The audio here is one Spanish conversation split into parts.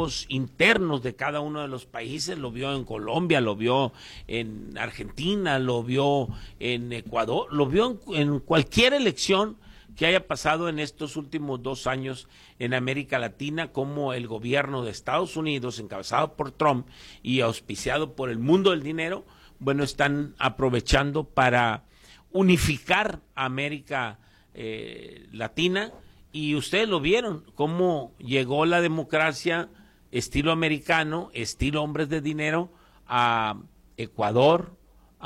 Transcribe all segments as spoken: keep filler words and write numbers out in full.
grupos internos de cada uno de los países, lo vio en Colombia, lo vio en Argentina, lo vio en Ecuador, lo vio en, en cualquier elección que haya pasado en estos últimos dos años en América Latina, como el gobierno de Estados Unidos, encabezado por Trump y auspiciado por el mundo del dinero, bueno, están aprovechando para unificar a América eh, Latina. Y ustedes lo vieron, cómo llegó la democracia estilo americano, estilo hombres de dinero, a Ecuador,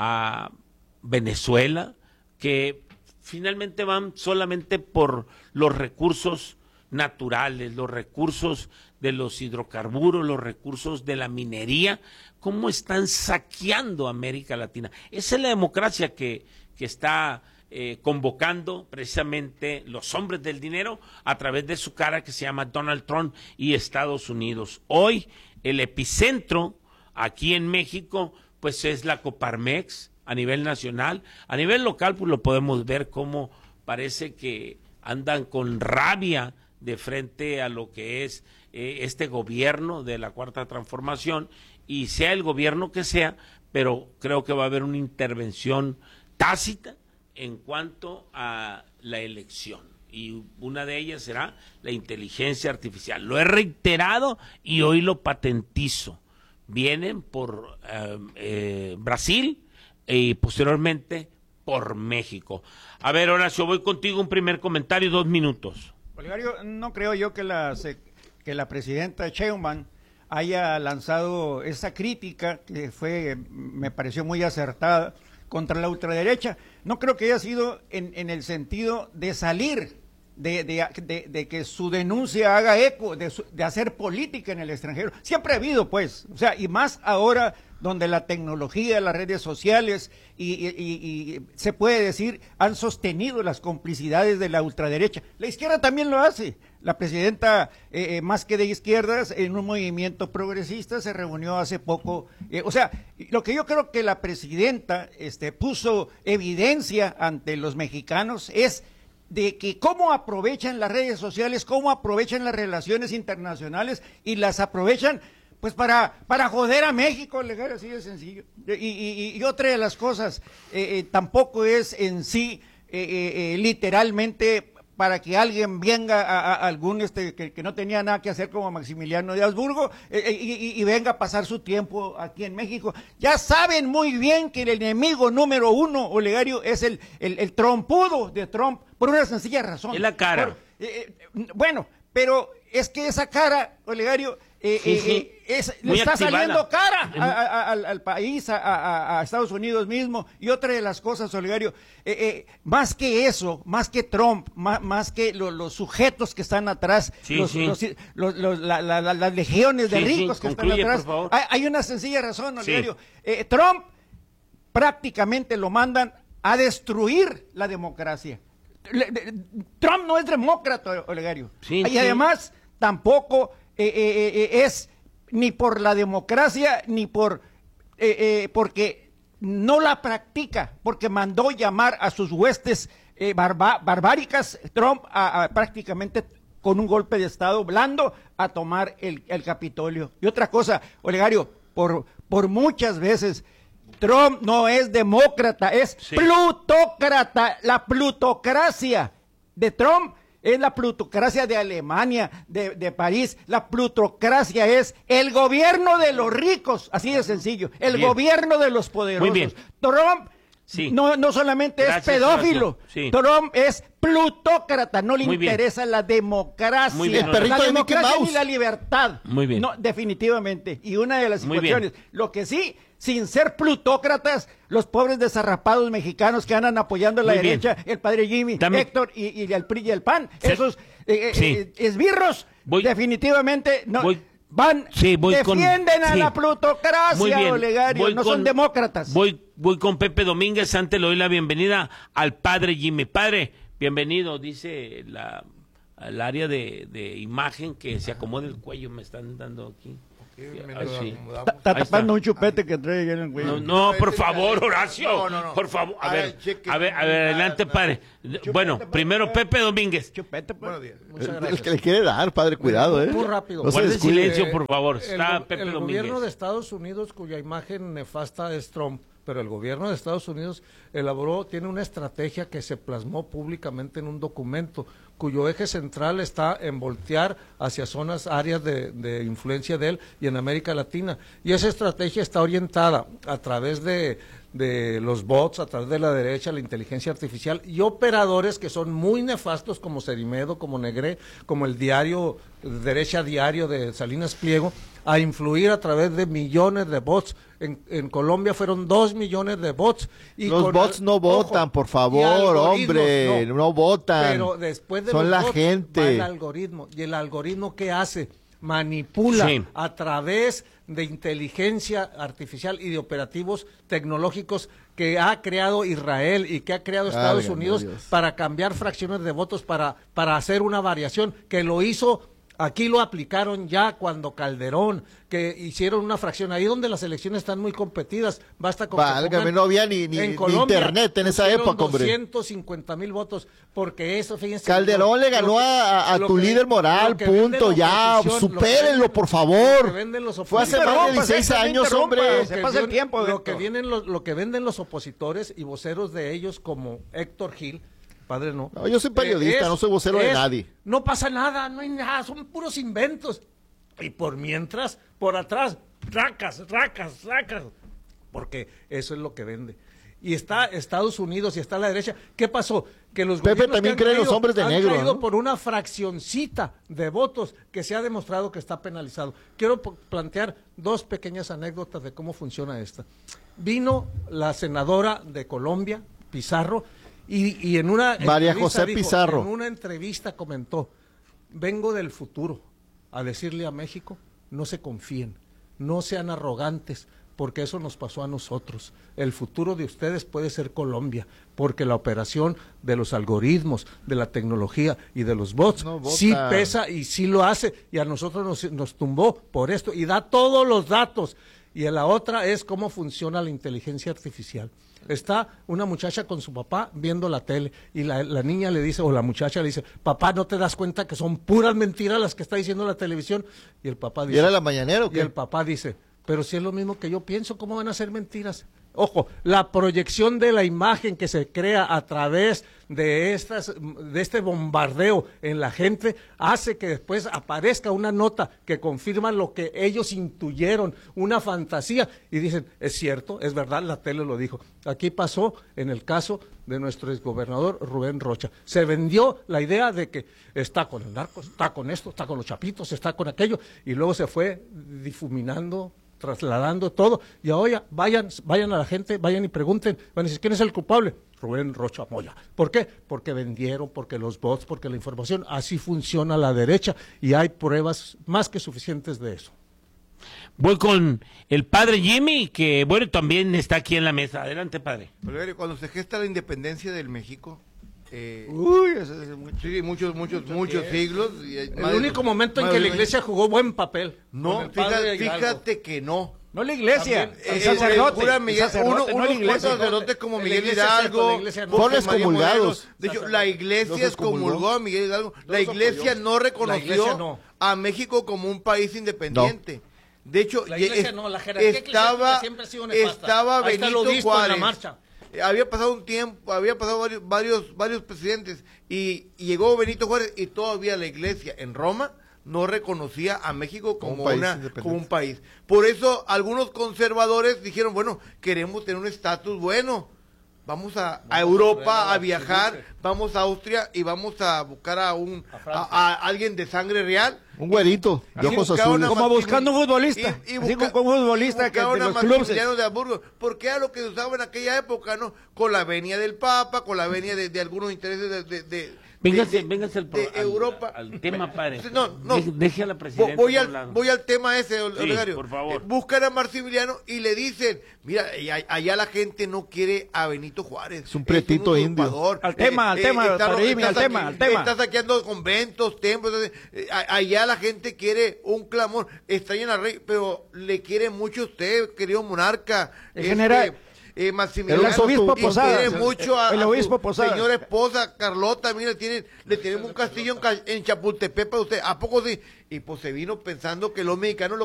a Venezuela, que finalmente van solamente por los recursos naturales, los recursos de los hidrocarburos, los recursos de la minería, cómo están saqueando América Latina. Esa es la democracia que, que está Eh, convocando precisamente los hombres del dinero a través de su cara que se llama Donald Trump y Estados Unidos. Hoy el epicentro aquí en México pues es la Coparmex a nivel nacional. A nivel local pues lo podemos ver cómo parece que andan con rabia de frente a lo que es eh, este gobierno de la Cuarta Transformación, y sea el gobierno que sea, pero creo que va a haber una intervención tácita en cuanto a la elección, y una de ellas será la inteligencia artificial. Lo he reiterado y hoy lo patentizo. Vienen por eh, eh, Brasil y posteriormente por México. A ver, Horacio, voy contigo, un primer comentario, dos minutos. Olivario, no creo yo que la, que la presidenta Sheinbaum haya lanzado esa crítica que fue, me pareció muy acertada, contra la ultraderecha. No creo que haya sido en, en el sentido de salir, de, de, de, de que su denuncia haga eco, de, su, de hacer política en el extranjero. Siempre ha habido, pues, o sea, y más ahora donde la tecnología, las redes sociales y, y, y, y se puede decir han sostenido las complicidades de la ultraderecha. La izquierda también lo hace. La presidenta, eh, más que de izquierdas, en un movimiento progresista se reunió hace poco. Eh, o sea, lo que yo creo que la presidenta este, puso evidencia ante los mexicanos es de que cómo aprovechan las redes sociales, cómo aprovechan las relaciones internacionales y las aprovechan pues para, para joder a México, legal, así de sencillo. Y, y, y otra de las cosas, eh, eh, tampoco es en sí eh, eh, eh, literalmente para que alguien venga a, a algún este que, que no tenía nada que hacer como Maximiliano de Habsburgo eh, y, y, y venga a pasar su tiempo aquí en México. Ya saben muy bien que el enemigo número uno, Olegario, es el, el, el trompudo de Trump, por una sencilla razón. Es la cara. Por, eh, eh, bueno, pero es que esa cara, Olegario, eh, sí, sí. eh, es, le está activada. saliendo cara a, a, a, al, al país, a, a, a Estados Unidos mismo. Y otra de las cosas, Olegario, eh, eh, más que eso, más que Trump, más, más que lo, los sujetos que están atrás, sí, los, sí. los, los, los, la, la, la, las legiones de sí, ricos sí. que Concluye, están atrás, hay, hay una sencilla razón, Olegario. Sí. Eh, Trump prácticamente lo mandan a destruir la democracia. Le, de, Trump no es demócrata, Olegario. Sí, y sí. además tampoco eh, eh, eh, es ni por la democracia ni por eh, eh, porque no la practica, porque mandó llamar a sus huestes eh, barba, barbáricas Trump a, a prácticamente con un golpe de estado blando a tomar el, el Capitolio. Y otra cosa, Olegario, por, por muchas veces Trump no es demócrata, es sí. plutócrata. La plutocracia de Trump es la plutocracia de Alemania, de, de París. La plutocracia es el gobierno de los ricos, así de sencillo, el bien. gobierno de los poderosos. Muy bien. Trump sí. no, no solamente Gracias, es pedófilo, sí. Trump es plutócrata, no le Muy interesa bien. la democracia, Muy bien, la democracia ni la libertad. Muy bien. No, definitivamente. Y una de las situaciones, lo que sí, sin ser plutócratas, los pobres desarrapados mexicanos que andan apoyando a la Muy derecha, bien. el padre Jimmy, También. Héctor y, y el P R I y el P A N, sí. esos eh, sí. eh, esbirros, voy. definitivamente no voy. van, sí, voy defienden con, a sí. la plutocracia, Olegario, voy no con, son demócratas. Voy, voy con Pepe Domínguez, antes le doy la bienvenida al padre Jimmy. Padre, bienvenido, dice la al área de, de imagen que se acomode el cuello, me están dando aquí. Está tapando un chupete que trae allá en el cuello. No, no, por favor, Horacio. No, no, no. Por favor, a A ver, ver, cheque. a ver, a ver, adelante, padre. Bueno, primero Pepe Domínguez. Chupete, pues. Buenos días. Muchas gracias. El que le quiere dar, padre, cuidado, ¿eh? Muy rápido. No se Guarde descuide. silencio, por favor. El, Está go- Pepe el Domínguez. gobierno de Estados Unidos, cuya imagen nefasta es Trump, pero el gobierno de Estados Unidos elaboró, tiene una estrategia que se plasmó públicamente en un documento, cuyo eje central está en voltear hacia zonas, áreas de, de influencia de él y en América Latina. Y esa estrategia está orientada a través de, de los bots, a través de la derecha, la inteligencia artificial y operadores que son muy nefastos como Cerimedo, como Negré, como el diario, Derecha Diario de Salinas Pliego, a influir a través de millones de bots. En, en Colombia fueron dos millones de bots. Y Los con bots al- no ojo, votan, por y favor, algoritmos, hombre, no votan. Pero después de Son los la bots, gente. va el algoritmo. ¿Y el algoritmo qué hace? Manipula Sí. a través de inteligencia artificial y de operativos tecnológicos que ha creado Israel y que ha creado Estados Válgame Unidos Dios. para cambiar fracciones de votos, para, para hacer una variación, que lo hizo, aquí lo aplicaron ya cuando Calderón, que hicieron una fracción, ahí donde las elecciones están muy competidas, basta con que Válgame, pongan- no había ni- ni- en ni Colombia internet en esa pusieron época, hombre. doscientos cincuenta mil votos, porque eso, fíjense. Calderón lo- le ganó lo que- a, a lo tu que- líder moral, lo que vende punto, la ya, oposición, lo que supérenlo, venden- por lo que favor. venden los Fue hace opositores. más de Interrumpa, dieciséis años, interrumpa, hombre. se pasa el tiempo, Lo que, Héctor. vienen los, lo que venden los opositores y voceros de ellos, como Héctor Gil, padre no. No, yo soy periodista, Eh, no soy vocero de nadie. No pasa nada, no hay nada, son puros inventos. Y por mientras, por atrás, racas, racas, racas. Porque eso es lo que vende. Y está Estados Unidos y está la derecha. ¿Qué pasó? Que los Pepe gobiernos también que han cree en los caído, hombres de han negro, caído ¿no? por una fraccioncita de votos que se ha demostrado que está penalizado. Quiero po- plantear dos pequeñas anécdotas de cómo funciona esta. Vino la senadora de Colombia, Pizarro, y, y en una María entrevista José dijo- Pizarro. en una entrevista comentó: vengo del futuro a decirle a México, no se confíen, no sean arrogantes, porque eso nos pasó a nosotros. El futuro de ustedes puede ser Colombia, porque la operación de los algoritmos, de la tecnología y de los bots No votan. sí pesa y sí lo hace, y a nosotros nos, nos tumbó por esto, y da todos los datos. Y la otra es cómo funciona la inteligencia artificial. Está una muchacha con su papá viendo la tele y la, la niña le dice, o la muchacha le dice, papá, ¿no te das cuenta que son puras mentiras las que está diciendo la televisión? Y el papá ¿Y dice, era la mañanera o y qué? el papá dice, pero si es lo mismo que yo pienso, ¿cómo van a ser mentiras? Ojo, la proyección de la imagen que se crea a través de estas, de este bombardeo en la gente hace que después aparezca una nota que confirma lo que ellos intuyeron, una fantasía, y dicen, es cierto, es verdad, la tele lo dijo. Aquí pasó en el caso de nuestro exgobernador Rubén Rocha. Se vendió la idea de que está con el narco, está con esto, está con los chapitos, está con aquello, y luego se fue difuminando, trasladando todo, y ahora vayan, vayan a la gente, vayan y pregunten, van a decir, ¿quién es el culpable? Rubén Rocha Moya. ¿Por qué? Porque vendieron, porque los bots, porque la información, así funciona la derecha, y hay pruebas más que suficientes de eso. Voy con el padre Jimmy, que bueno, también está aquí en la mesa. Adelante, padre. Olegario, cuando se gesta la independencia del México, eh, Uy, eso es mucho. sí, muchos, muchos, muchos siglos. y hay más El de- único momento en más que de- la iglesia jugó buen papel. con No, el padre fíjate, Hidalgo. fíjate que no. No la iglesia, También, el Eh, sacerdote. el cura el Miguel, sacerdote, uno, no unos la iglesia. cuantos sacerdotes como La Miguel iglesia es esto, Hidalgo, la iglesia no. Jorge Fueron María excomulgados. Morelos. De hecho, la Los iglesia excomulgó. excomulgó a Miguel Hidalgo. La Los iglesia apoyó. no reconoció La iglesia no. a México como un país independiente. De hecho, La ye- iglesia es- no, la jerarquía estaba, eclesiástica siempre ha sido nefasta. estaba Ahí está Benito el obispo en la Juárez. marcha. Eh, Había pasado un tiempo, había pasado varios, varios, varios presidentes y, y llegó Benito Juárez y todavía la iglesia en Roma no reconocía a México como, Como un país una, independiente. como un país. Por eso algunos conservadores dijeron, bueno, queremos tener un estatus bueno. Vamos a, a a Europa poner a a viajar, Felipe. vamos a Austria y vamos a buscar a un A a, Francia. a alguien de sangre real. Un güerito de Y ojos buscaron azules. a Como Maximiliano- buscando un futbolista, y- y así busca- como un futbolista y que buscaron de a los clubes. Maximiliano de Habsburgo, porque era lo que se usaba en aquella época, ¿no? Con la venia del Papa, con la venia de, de algunos intereses de, de, de- Véngase, de- véngase al, pro- de al- Europa. al tema, padre. No, no. Deje, deje a la Vo- presidenta. Voy a al, un lado. voy al tema ese, Ol- Sí, Olegario. por favor. Eh, Buscan a Maximiliano y le dicen, mira, y a- allá la gente no quiere a Benito Juárez. Es un prietito un indio. usurpador. Al tema, al tema, está- padre Jimmy, está al saqui- tema, al tema. Está saqueando conventos, templos. eh, a- Allá la gente quiere un clamor. Extrañan al rey, pero le quiere mucho a usted, querido monarca. El Este, general- eh, Maximiliano. El obispo y Posada. quiere mucho a, El a obispo su Posada. señora esposa Carlota. Mira, tienen, le tenemos un castillo en, Ca- en Chapultepec para usted. ¿A poco sí? Y pues se vino pensando que los mexicanos lo